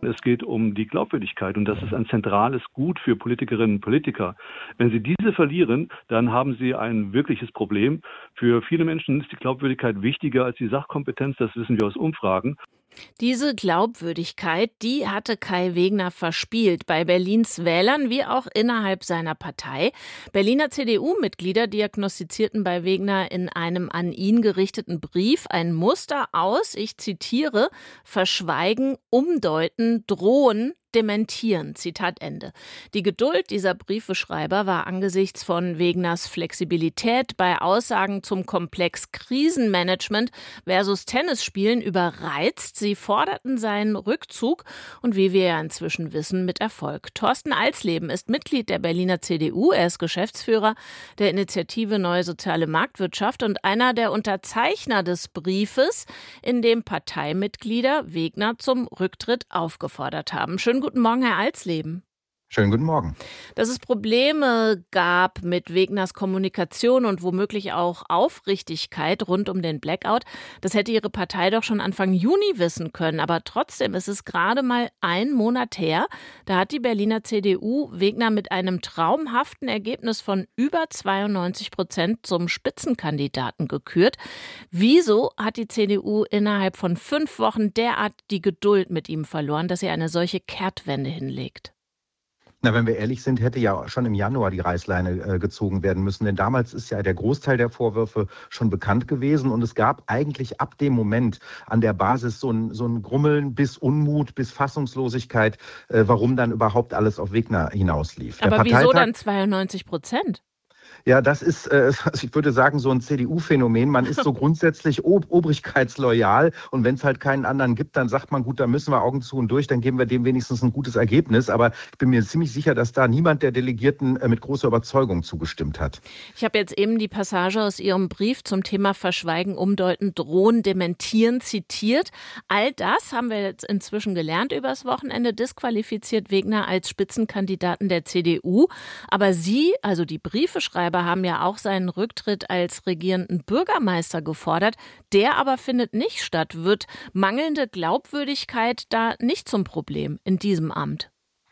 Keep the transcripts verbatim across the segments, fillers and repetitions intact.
Es geht um die Glaubwürdigkeit und das ist ein zentrales Gut für Politikerinnen und Politiker. Wenn sie diese verlieren, dann haben sie ein wirkliches Problem. Für viele Menschen ist die Glaubwürdigkeit wichtiger als die Sachkompetenz, das wissen wir aus Umfragen. Diese Glaubwürdigkeit, die hatte Kai Wegner verspielt, bei Berlins Wählern wie auch innerhalb seiner Partei. Berliner C D U-Mitglieder diagnostizierten bei Wegner in einem an ihn gerichteten Brief ein Muster aus, ich zitiere, verschweigen, umdeuten, drohen, dementieren. Zitat Ende. Die Geduld dieser Briefeschreiber war angesichts von Wegners Flexibilität bei Aussagen zum Komplex Krisenmanagement versus Tennisspielen überreizt. Sie forderten seinen Rückzug und wie wir ja inzwischen wissen, mit Erfolg. Thorsten Alsleben ist Mitglied der Berliner C D U. Er ist Geschäftsführer der Initiative Neue Soziale Marktwirtschaft und einer der Unterzeichner des Briefes, in dem Parteimitglieder Wegner zum Rücktritt aufgefordert haben. Schönen guten Morgen, Herr Alsleben. Schönen guten Morgen. Dass es Probleme gab mit Wegners Kommunikation und womöglich auch Aufrichtigkeit rund um den Blackout, das hätte Ihre Partei doch schon Anfang Juni wissen können. Aber trotzdem ist es gerade mal ein Monat her. Da hat die Berliner C D U Wegner mit einem traumhaften Ergebnis von über zweiundneunzig Prozent zum Spitzenkandidaten gekürt. Wieso hat die C D U innerhalb von fünf Wochen derart die Geduld mit ihm verloren, dass sie eine solche Kehrtwende hinlegt? Na, wenn wir ehrlich sind, hätte ja schon im Januar die Reißleine äh, gezogen werden müssen. Denn damals ist ja der Großteil der Vorwürfe schon bekannt gewesen. Und es gab eigentlich ab dem Moment an der Basis so ein, so ein Grummeln bis Unmut, bis Fassungslosigkeit, äh, warum dann überhaupt alles auf Wegner hinauslief. Aber wieso dann zweiundneunzig Prozent? Ja, das ist, äh, ich würde sagen, so ein C D U-Phänomen. Man ist so grundsätzlich ob- obrigkeitsloyal und wenn es halt keinen anderen gibt, dann sagt man, gut, da müssen wir Augen zu und durch, dann geben wir dem wenigstens ein gutes Ergebnis. Aber ich bin mir ziemlich sicher, dass da niemand der Delegierten äh, mit großer Überzeugung zugestimmt hat. Ich habe jetzt eben die Passage aus Ihrem Brief zum Thema Verschweigen, Umdeuten, Drohen, Dementieren zitiert. All das haben wir jetzt inzwischen gelernt übers Wochenende, disqualifiziert Wegner als Spitzenkandidaten der C D U. Aber Sie, also die Briefeschreiber, haben ja auch seinen Rücktritt als regierenden Bürgermeister gefordert. Der aber findet nicht statt. Wird mangelnde Glaubwürdigkeit da nicht zum Problem in diesem Amt?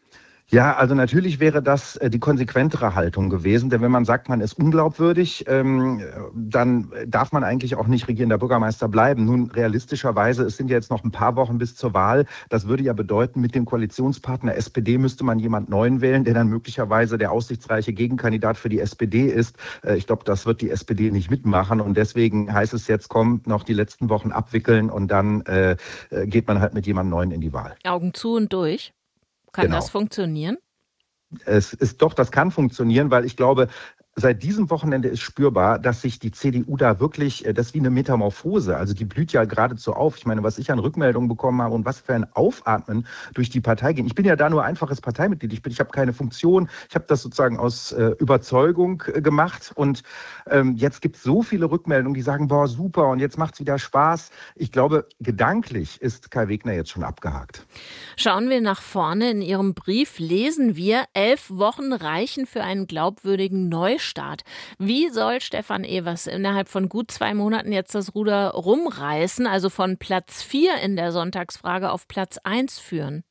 Ja, also natürlich wäre das die konsequentere Haltung gewesen, denn wenn man sagt, man ist unglaubwürdig, ähm, dann darf man eigentlich auch nicht regierender Bürgermeister bleiben. Nun, realistischerweise, es sind ja jetzt noch ein paar Wochen bis zur Wahl. Das würde ja bedeuten, mit dem Koalitionspartner S P D müsste man jemand Neuen wählen, der dann möglicherweise der aussichtsreiche Gegenkandidat für die S P D ist. Äh, ich glaube, das wird die S P D nicht mitmachen und deswegen heißt es jetzt, komm, noch die letzten Wochen abwickeln und dann äh, geht man halt mit jemand Neuen in die Wahl. Augen zu und durch. Kann Genau. das funktionieren? Es ist doch, das kann funktionieren, weil ich glaube, seit diesem Wochenende ist spürbar, dass sich die C D U da wirklich, das ist wie eine Metamorphose, also die blüht ja geradezu auf. Ich meine, was ich an Rückmeldungen bekommen habe und was für ein Aufatmen durch die Partei gehen. Ich bin ja da nur einfaches Parteimitglied, ich bin, ich habe keine Funktion, ich habe das sozusagen aus äh, Überzeugung äh, gemacht und ähm, jetzt gibt es so viele Rückmeldungen, die sagen, boah, super und jetzt macht es wieder Spaß. Ich glaube, gedanklich ist Kai Wegner jetzt schon abgehakt. Schauen wir nach vorne. In Ihrem Brief lesen wir, elf Wochen reichen für einen glaubwürdigen Neustart. Wie soll Stefan Evers innerhalb von gut zwei Monaten jetzt das Ruder rumreißen, also von Platz vier in der Sonntagsfrage auf Platz eins führen?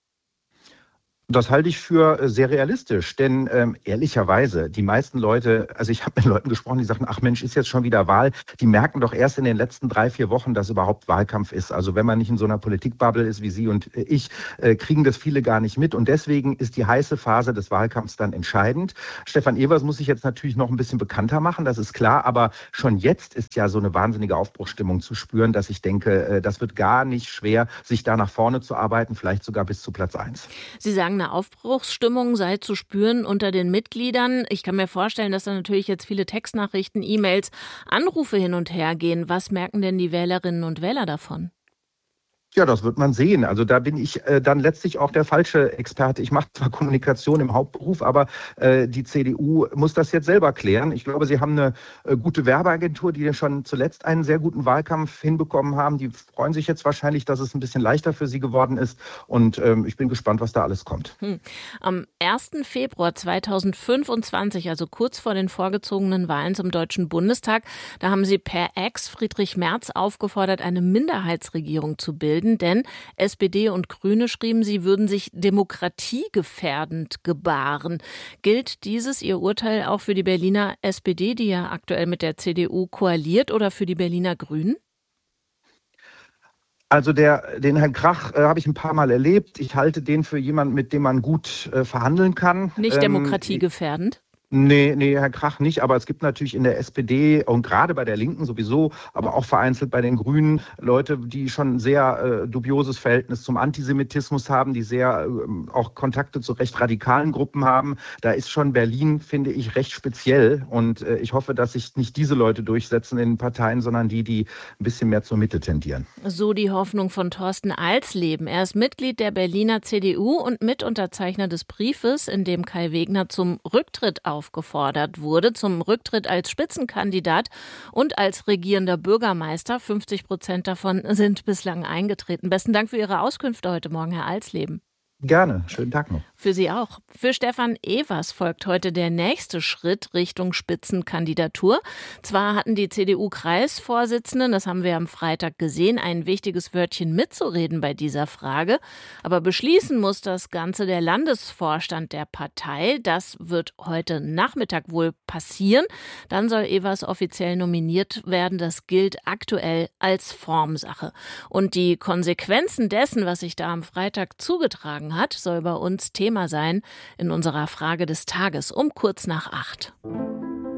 Das halte ich für sehr realistisch, denn ähm, ehrlicherweise, die meisten Leute, also ich habe mit Leuten gesprochen, die sagen, ach Mensch, ist jetzt schon wieder Wahl, die merken doch erst in den letzten drei, vier Wochen, dass überhaupt Wahlkampf ist. Also wenn man nicht in so einer Politikbubble ist wie Sie und ich, äh, kriegen das viele gar nicht mit und deswegen ist die heiße Phase des Wahlkampfs dann entscheidend. Stefan Evers muss sich jetzt natürlich noch ein bisschen bekannter machen, das ist klar, aber schon jetzt ist ja so eine wahnsinnige Aufbruchsstimmung zu spüren, dass ich denke, äh, das wird gar nicht schwer, sich da nach vorne zu arbeiten, vielleicht sogar bis zu Platz eins. Sie sagen, eine Aufbruchsstimmung sei zu spüren unter den Mitgliedern. Ich kann mir vorstellen, dass da natürlich jetzt viele Textnachrichten, E-Mails, Anrufe hin und her gehen. Was merken denn die Wählerinnen und Wähler davon? Ja, das wird man sehen. Also da bin ich äh, dann letztlich auch der falsche Experte. Ich mache zwar Kommunikation im Hauptberuf, aber äh, die C D U muss das jetzt selber klären. Ich glaube, sie haben eine äh, gute Werbeagentur, die schon zuletzt einen sehr guten Wahlkampf hinbekommen haben. Die freuen sich jetzt wahrscheinlich, dass es ein bisschen leichter für sie geworden ist. Und ähm, ich bin gespannt, was da alles kommt. Hm. Am ersten Februar zweitausendfünfundzwanzig, also kurz vor den vorgezogenen Wahlen zum Deutschen Bundestag, da haben sie per Ex Friedrich Merz aufgefordert, eine Minderheitsregierung zu bilden. bilden, denn S P D und Grüne schrieben, sie würden sich demokratiegefährdend gebaren. Gilt dieses Ihr Urteil auch für die Berliner S P D, die ja aktuell mit der C D U koaliert, oder für die Berliner Grünen? Also der, den Herrn Krach äh, habe ich ein paar Mal erlebt. Ich halte den für jemanden, mit dem man gut äh, verhandeln kann. Nicht ähm, demokratiegefährdend? Nee, nee, Herr Krach nicht, aber es gibt natürlich in der S P D und gerade bei der Linken sowieso, aber auch vereinzelt bei den Grünen Leute, die schon ein sehr äh, dubioses Verhältnis zum Antisemitismus haben, die sehr äh, auch Kontakte zu recht radikalen Gruppen haben. Da ist schon Berlin, finde ich, recht speziell und äh, ich hoffe, dass sich nicht diese Leute durchsetzen in den Parteien, sondern die, die ein bisschen mehr zur Mitte tendieren. So die Hoffnung von Thorsten Alsleben. Er ist Mitglied der Berliner C D U und Mitunterzeichner des Briefes, in dem Kai Wegner zum Rücktritt auf aufgefordert wurde, zum Rücktritt als Spitzenkandidat und als regierender Bürgermeister. fünfzig Prozent davon sind bislang eingetreten. Besten Dank für Ihre Auskünfte heute Morgen, Herr Alsleben. Gerne. Schönen Tag noch. Für Sie auch. Für Stefan Evers folgt heute der nächste Schritt Richtung Spitzenkandidatur. Zwar hatten die C D U-Kreisvorsitzenden, das haben wir am Freitag gesehen, ein wichtiges Wörtchen mitzureden bei dieser Frage. Aber beschließen muss das Ganze der Landesvorstand der Partei. Das wird heute Nachmittag wohl passieren. Dann soll Evers offiziell nominiert werden. Das gilt aktuell als Formsache. Und die Konsequenzen dessen, was sich da am Freitag zugetragen hat, soll bei uns Thema sein in unserer Frage des Tages um kurz nach acht.